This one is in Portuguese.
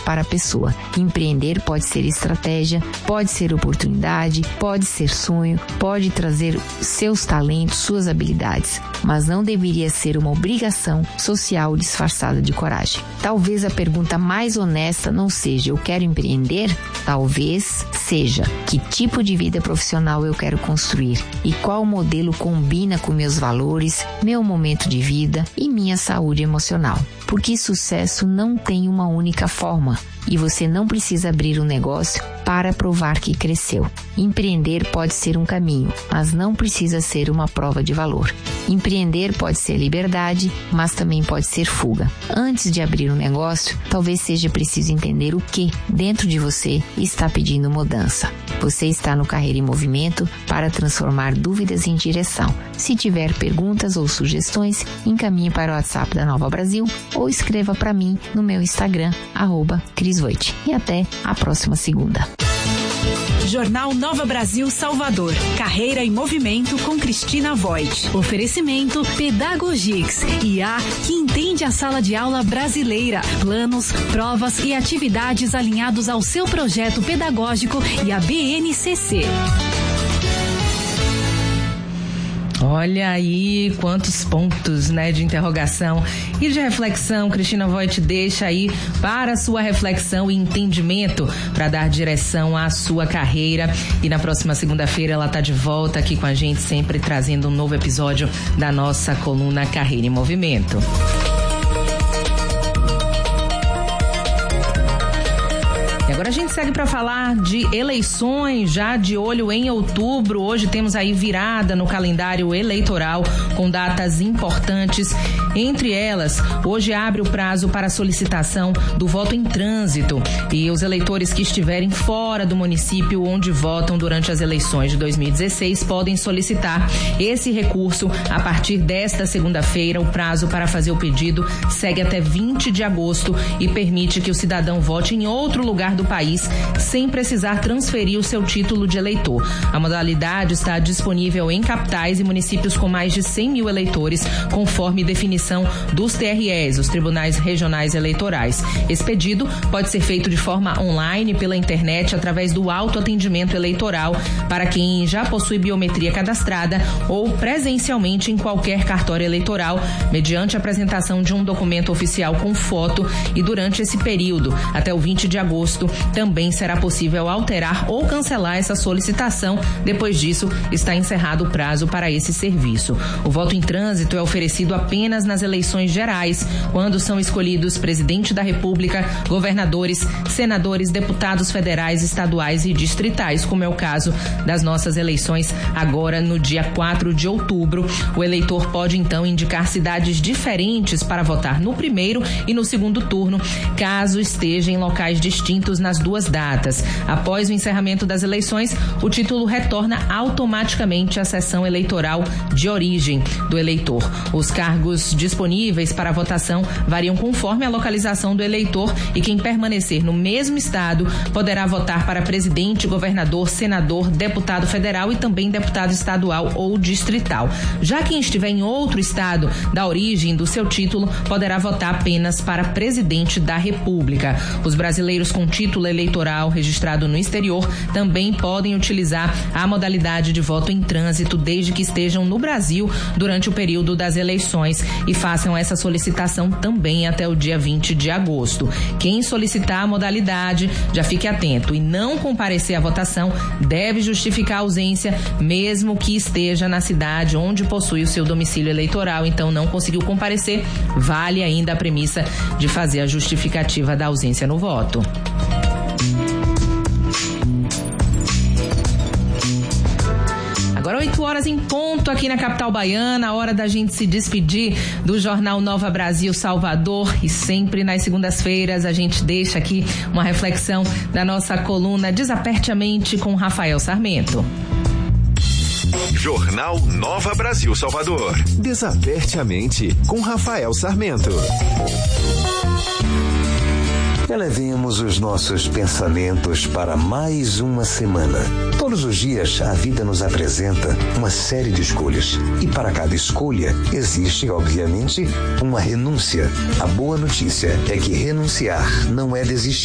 para a pessoa. Empreender pode ser estratégia, pode ser oportunidade, pode ser sonho, pode trazer seus talentos, suas habilidades, mas não deveria ser uma obrigação social disfarçada de coragem. Talvez a pergunta mais honesta não seja eu quero empreender? Talvez seja que tipo de vida profissional eu quero construir e qual modelo combina com meus valores, meu momento de vida e minha saúde emocional. Porque sucesso não tem uma única forma e você não precisa abrir um negócio para provar que cresceu. Empreender pode ser um caminho, mas não precisa ser uma prova de valor. Empreender pode ser liberdade, mas também pode ser fuga. Antes de abrir um negócio, talvez seja preciso entender o que dentro de você está pedindo mudança. Você está no Carreira em Movimento para transformar dúvidas em direção. Se tiver perguntas ou sugestões, encaminhe para o WhatsApp da Nova Brasil ou escreva para mim no meu Instagram, @CrisVoit. E até a próxima segunda. Jornal Nova Brasil Salvador. Carreira em Movimento com Cristina Voit. Oferecimento Pedagogix, IA que entende a sala de aula brasileira. Planos, provas e atividades alinhados ao seu projeto pedagógico e a BNCC. Olha aí quantos pontos, né, de interrogação e de reflexão Cristina Voit deixa aí para a sua reflexão e entendimento para dar direção à sua carreira. E na próxima segunda-feira ela está de volta aqui com a gente, sempre trazendo um novo episódio da nossa coluna Carreira em Movimento. E agora a gente segue para falar de eleições, já de olho em outubro. Hoje temos aí virada no calendário eleitoral com datas importantes. Entre elas, hoje abre o prazo para a solicitação do voto em trânsito e os eleitores que estiverem fora do município onde votam durante as eleições de 2016 podem solicitar esse recurso a partir desta segunda-feira. O prazo para fazer o pedido segue até 20 de agosto e permite que o cidadão vote em outro lugar do país sem precisar transferir o seu título de eleitor. A modalidade está disponível em capitais e municípios com mais de 100 mil eleitores, conforme definição dos TREs, os Tribunais Regionais Eleitorais. Esse pedido pode ser feito de forma online pela internet através do autoatendimento eleitoral para quem já possui biometria cadastrada ou presencialmente em qualquer cartório eleitoral, mediante a apresentação de um documento oficial com foto. E durante esse período, até o 20 de agosto, também será possível alterar ou cancelar essa solicitação. Depois disso, está encerrado o prazo para esse serviço. O voto em trânsito é oferecido apenas nas eleições gerais, quando são escolhidos presidente da República, governadores, senadores, deputados federais, estaduais e distritais, como é o caso das nossas eleições agora no dia 4 de outubro. O eleitor pode então indicar cidades diferentes para votar no primeiro e no segundo turno, caso esteja em locais distintos nas duas datas. Após o encerramento das eleições, o título retorna automaticamente à seção eleitoral de origem do eleitor. Os cargos disponíveis para a votação variam conforme a localização do eleitor e quem permanecer no mesmo estado poderá votar para presidente, governador, senador, deputado federal e também deputado estadual ou distrital. Já quem estiver em outro estado da origem do seu título poderá votar apenas para presidente da República. Os brasileiros com título eleitoral registrado no exterior também podem utilizar a modalidade de voto em trânsito desde que estejam no Brasil durante o período das eleições e façam essa solicitação também até o dia 20 de agosto. Quem solicitar a modalidade, já fique atento, e não comparecer à votação deve justificar a ausência, mesmo que esteja na cidade onde possui o seu domicílio eleitoral. Então, não conseguiu comparecer, vale ainda a premissa de fazer a justificativa da ausência no voto. Agora 8 horas em ponto aqui na capital baiana, hora da gente se despedir do Jornal Nova Brasil Salvador, e sempre nas segundas-feiras a gente deixa aqui uma reflexão da nossa coluna Desaperte a Mente com Rafael Sarmento. Jornal Nova Brasil Salvador. Desaperte a Mente com Rafael Sarmento. Elevemos os nossos pensamentos para mais uma semana. Todos os dias a vida nos apresenta uma série de escolhas e para cada escolha existe, obviamente, uma renúncia. A boa notícia é que renunciar não é desistir.